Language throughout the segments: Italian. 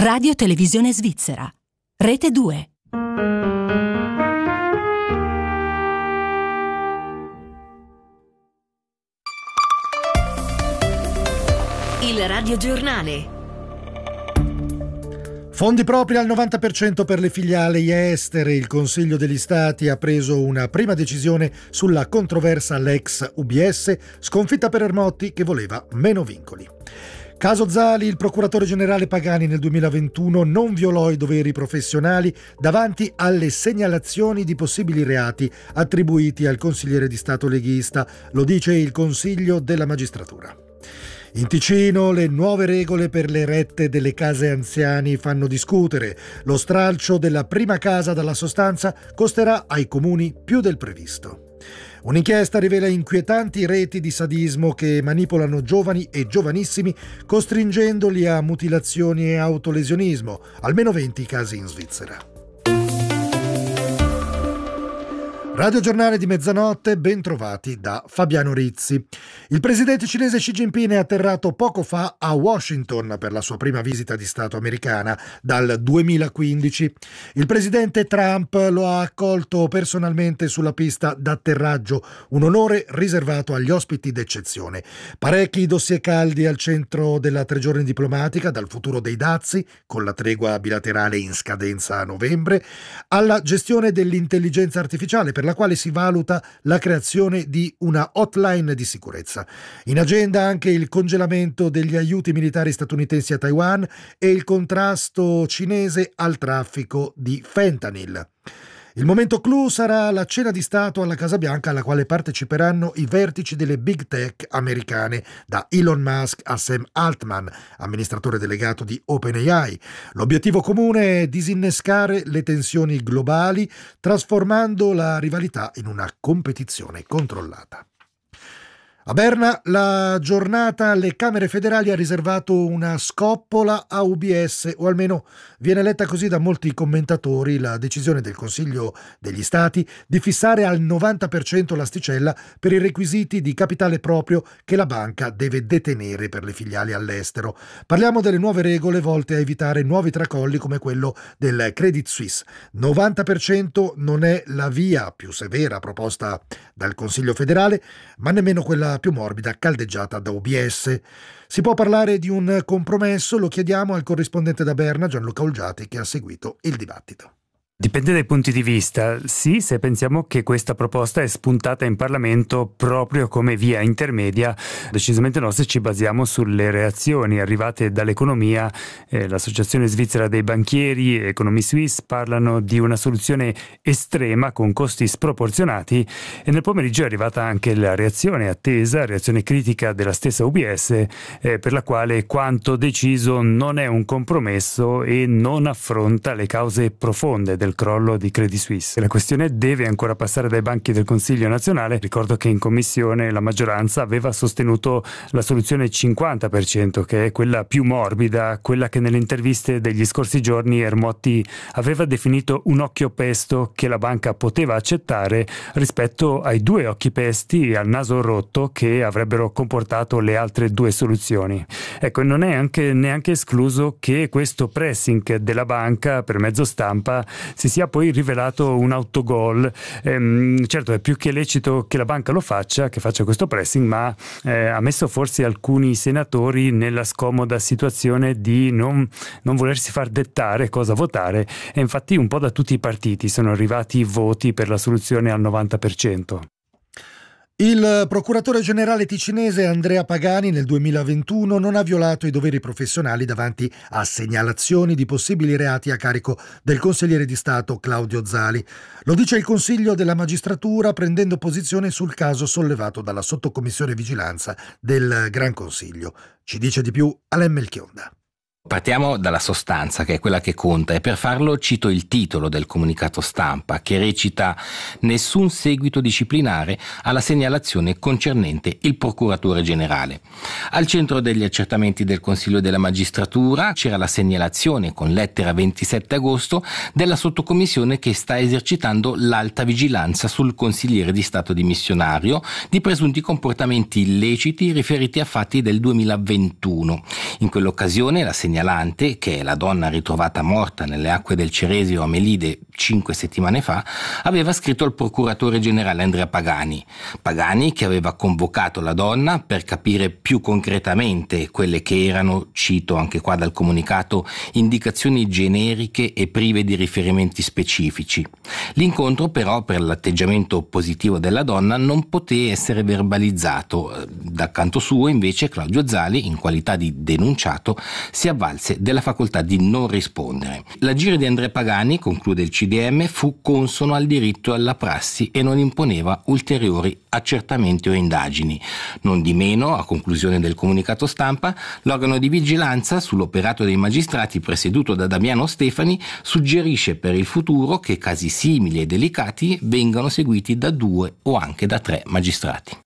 Radio Televisione Svizzera. Rete 2. Il radiogiornale. Fondi propri al 90% per le filiali estere. Il Consiglio degli Stati ha preso una prima decisione sulla controversa Lex UBS, sconfitta per Ermotti che voleva meno vincoli. Caso Zali, il procuratore generale Pagani nel 2021 non violò i doveri professionali davanti alle segnalazioni di possibili reati attribuiti al consigliere di Stato leghista, lo dice il Consiglio della Magistratura. In Ticino le nuove regole per le rette delle case anziani fanno discutere. Lo stralcio della prima casa dalla sostanza costerà ai comuni più del previsto. Un'inchiesta rivela inquietanti reti di sadismo che manipolano giovani e giovanissimi, costringendoli a mutilazioni e autolesionismo. Almeno 20 casi in Svizzera. Radio Giornale di mezzanotte, ben trovati da Fabiano Rizzi. Il presidente cinese Xi Jinping è atterrato poco fa a Washington per la sua prima visita di Stato americana dal 2015. Il presidente Trump lo ha accolto personalmente sulla pista d'atterraggio, un onore riservato agli ospiti d'eccezione. Parecchi dossier caldi al centro della 3 giorni diplomatica, dal futuro dei dazi, con la tregua bilaterale in scadenza a novembre, alla gestione dell'intelligenza artificiale, per la quale si valuta la creazione di una hotline di sicurezza. In agenda anche il congelamento degli aiuti militari statunitensi a Taiwan e il contrasto cinese al traffico di fentanyl. Il momento clou sarà la cena di Stato alla Casa Bianca, alla quale parteciperanno i vertici delle big tech americane, da Elon Musk a Sam Altman, amministratore delegato di OpenAI. L'obiettivo comune è disinnescare le tensioni globali, trasformando la rivalità in una competizione controllata. A Berna la giornata alle Camere federali ha riservato una scoppola a UBS, o almeno viene letta così da molti commentatori la decisione del Consiglio degli Stati di fissare al 90% l'asticella per i requisiti di capitale proprio che la banca deve detenere per le filiali all'estero. Parliamo delle nuove regole volte a evitare nuovi tracolli come quello del Credit Suisse. 90% non è la via più severa proposta dal Consiglio federale, ma nemmeno quella più morbida caldeggiata da UBS. Si può parlare di un compromesso? Lo chiediamo al corrispondente da Berna, Gianluca Olgiati, che ha seguito il dibattito. Dipende dai punti di vista. Sì, se pensiamo che questa proposta è spuntata in Parlamento proprio come via intermedia, decisamente no se ci basiamo sulle reazioni arrivate dall'economia. L'Associazione Svizzera dei Banchieri e Economie Suisse parlano di una soluzione estrema con costi sproporzionati, e nel pomeriggio è arrivata anche la reazione attesa, reazione critica della stessa UBS, per la quale quanto deciso non è un compromesso e non affronta le cause profonde del crollo di Credit Suisse. La questione deve ancora passare dai banchi del Consiglio nazionale. Ricordo che in commissione la maggioranza aveva sostenuto la soluzione 50%, che è quella più morbida, quella che nelle interviste degli scorsi giorni Ermotti aveva definito un occhio pesto che la banca poteva accettare rispetto ai 2 occhi pesti al naso rotto che avrebbero comportato le altre 2 soluzioni. Ecco, non è neanche escluso che questo pressing della banca per mezzo stampa si sia poi rivelato un autogol. Certo, è più che lecito che la banca lo faccia, che faccia questo pressing, ma ha messo forse alcuni senatori nella scomoda situazione di non volersi far dettare cosa votare, e infatti un po' da tutti i partiti sono arrivati voti per la soluzione al 90%. Il procuratore generale ticinese Andrea Pagani nel 2021 non ha violato i doveri professionali davanti a segnalazioni di possibili reati a carico del consigliere di Stato Claudio Zali. Lo dice il Consiglio della Magistratura prendendo posizione sul caso sollevato dalla sottocommissione vigilanza del Gran Consiglio. Ci dice di più Alain Melchionda. Partiamo dalla sostanza, che è quella che conta, e per farlo cito il titolo del comunicato stampa, che recita: nessun seguito disciplinare alla segnalazione concernente il procuratore generale. Al centro degli accertamenti del Consiglio della Magistratura c'era la segnalazione con lettera 27 agosto della sottocommissione che sta esercitando l'alta vigilanza sul consigliere di Stato dimissionario di presunti comportamenti illeciti riferiti a fatti del 2021. In quell'occasione la segnalazione segnalante, che è la donna ritrovata morta nelle acque del Ceresio a Melide 5 settimane fa, aveva scritto al procuratore generale Andrea Pagani, che aveva convocato la donna per capire più concretamente quelle che erano, cito anche qua dal comunicato, indicazioni generiche e prive di riferimenti specifici. L'incontro però, per l'atteggiamento positivo della donna, non poté essere verbalizzato. Dal canto suo invece Claudio Zali, in qualità di denunciato, si avvalse della facoltà di non rispondere. L'agire di Andrea Pagani, conclude il CDM, fu consono al diritto e alla prassi e non imponeva ulteriori accertamenti o indagini. Non di meno, a conclusione del comunicato stampa, l'organo di vigilanza sull'operato dei magistrati presieduto da Damiano Stefani suggerisce per il futuro che casi simili e delicati vengano seguiti da 2 o anche da 3 magistrati.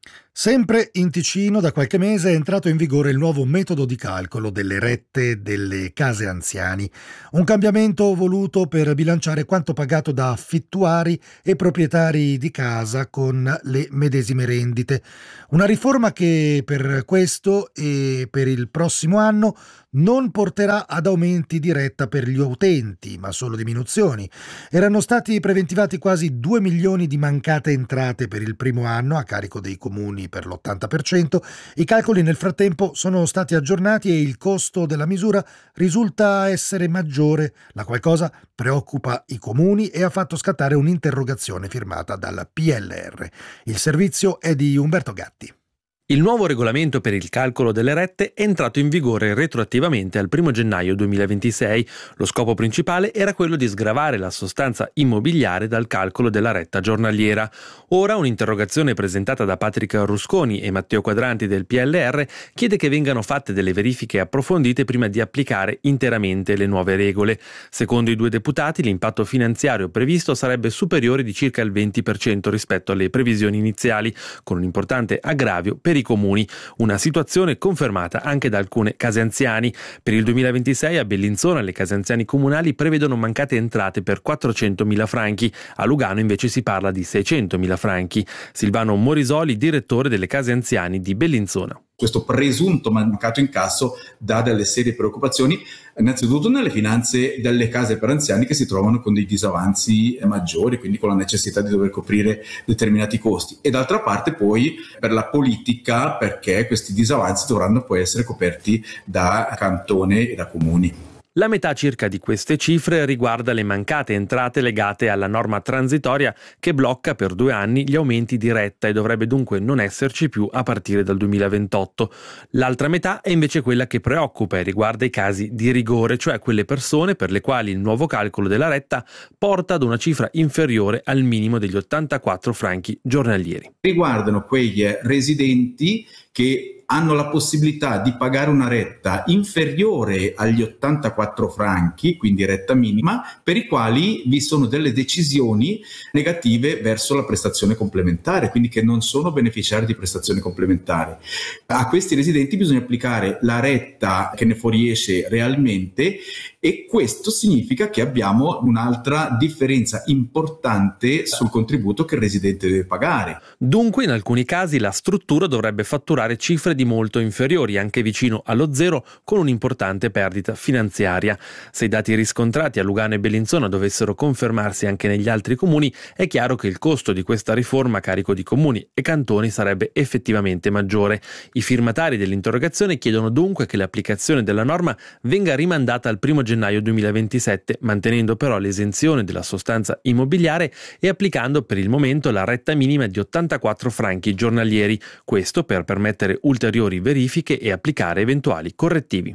Sempre in Ticino da qualche mese è entrato in vigore il nuovo metodo di calcolo delle rette delle case anziani, un cambiamento voluto per bilanciare quanto pagato da affittuari e proprietari di casa con le medesime rendite. Una riforma che per questo e per il prossimo anno non porterà ad aumenti di retta per gli utenti, ma solo diminuzioni. Erano stati preventivati quasi 2 milioni di mancate entrate per il primo anno a carico dei comuni per l'80%. I calcoli nel frattempo sono stati aggiornati e il costo della misura risulta essere maggiore, la qual cosa preoccupa i comuni e ha fatto scattare un'interrogazione firmata dal PLR. Il servizio è di Umberto Gatti. Il nuovo regolamento per il calcolo delle rette è entrato in vigore retroattivamente al 1 gennaio 2026. Lo scopo principale era quello di sgravare la sostanza immobiliare dal calcolo della retta giornaliera. Ora un'interrogazione presentata da Patrick Rusconi e Matteo Quadranti del PLR chiede che vengano fatte delle verifiche approfondite prima di applicare interamente le nuove regole. Secondo i 2 deputati, l'impatto finanziario previsto sarebbe superiore di circa il 20% rispetto alle previsioni iniziali, con un importante aggravio per i comuni, una situazione confermata anche da alcune case anziani. Per il 2026 a Bellinzona le case anziani comunali prevedono mancate entrate per 400.000 franchi, a Lugano invece si parla di 600.000 franchi. Silvano Morisoli, direttore delle case anziani di Bellinzona. Questo presunto mancato incasso dà delle serie preoccupazioni, innanzitutto nelle finanze delle case per anziani che si trovano con dei disavanzi maggiori, quindi con la necessità di dover coprire determinati costi, e d'altra parte poi per la politica, perché questi disavanzi dovranno poi essere coperti da cantone e da comuni. La metà circa di queste cifre riguarda le mancate entrate legate alla norma transitoria che blocca per 2 anni gli aumenti di retta e dovrebbe dunque non esserci più a partire dal 2028. L'altra metà è invece quella che preoccupa e riguarda i casi di rigore, cioè quelle persone per le quali il nuovo calcolo della retta porta ad una cifra inferiore al minimo degli 84 franchi giornalieri. Riguardano quegli residenti che hanno la possibilità di pagare una retta inferiore agli 84 franchi, quindi retta minima, per i quali vi sono delle decisioni negative verso la prestazione complementare, quindi che non sono beneficiari di prestazione complementare. A questi residenti bisogna applicare la retta che ne fuoriesce realmente, e questo significa che abbiamo un'altra differenza importante sul contributo che il residente deve pagare. Dunque in alcuni casi la struttura dovrebbe fatturare cifre di molto inferiori, anche vicino allo zero, con un'importante perdita finanziaria. Se i dati riscontrati a Lugano e Bellinzona dovessero confermarsi anche negli altri comuni, è chiaro che il costo di questa riforma a carico di comuni e cantoni sarebbe effettivamente maggiore. I firmatari dell'interrogazione chiedono dunque che l'applicazione della norma venga rimandata al 1 gennaio 2027, mantenendo però l'esenzione della sostanza immobiliare e applicando per il momento la retta minima di 84 franchi giornalieri, questo per permettere ulteriori verifiche e applicare eventuali correttivi.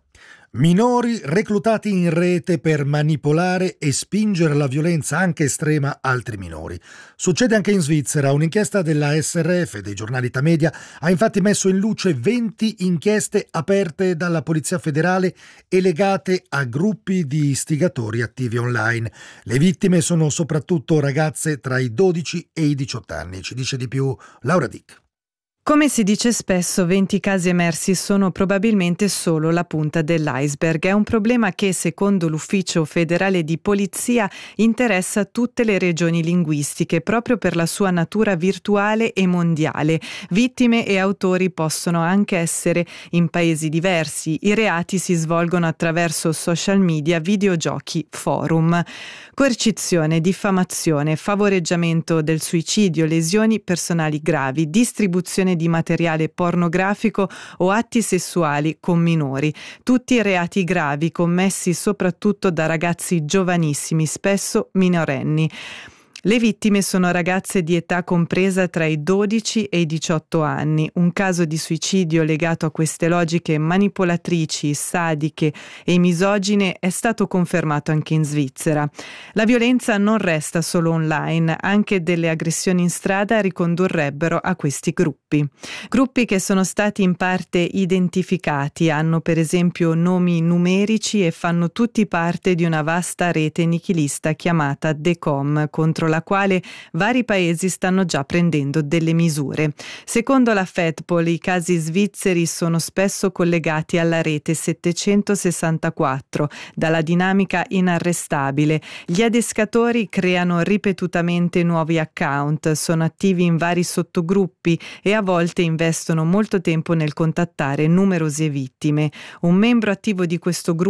Minori reclutati in rete per manipolare e spingere alla violenza anche estrema altri minori. Succede anche in Svizzera. Un'inchiesta della SRF dei giornali Tamedia ha infatti messo in luce 20 inchieste aperte dalla Polizia Federale e legate a gruppi di istigatori attivi online. Le vittime sono soprattutto ragazze tra i 12 e i 18 anni. Ci dice di più Laura Dick. Come si dice spesso, 20 casi emersi sono probabilmente solo la punta dell'iceberg. È un problema che, secondo l'Ufficio federale di polizia, interessa tutte le regioni linguistiche proprio per la sua natura virtuale e mondiale. Vittime e autori possono anche essere in paesi diversi. I reati si svolgono attraverso social media, videogiochi, forum. Coercizione, diffamazione, favoreggiamento del suicidio, lesioni personali gravi, distribuzione di materiale pornografico o atti sessuali con minori. Tutti reati gravi commessi soprattutto da ragazzi giovanissimi, spesso minorenni. Le vittime sono ragazze di età compresa tra i 12 e i 18 anni. Un caso di suicidio legato a queste logiche manipolatrici, sadiche e misogine è stato confermato anche in Svizzera. La violenza non resta solo online, anche delle aggressioni in strada ricondurrebbero a questi gruppi. Gruppi che sono stati in parte identificati, hanno per esempio nomi numerici e fanno tutti parte di una vasta rete nichilista chiamata DECOM, contro la quale vari paesi stanno già prendendo delle misure. Secondo la FEDPOL, i casi svizzeri sono spesso collegati alla rete 764, dalla dinamica inarrestabile. Gli adescatori creano ripetutamente nuovi account, sono attivi in vari sottogruppi e a volte investono molto tempo nel contattare numerose vittime. Un membro attivo di questo gruppo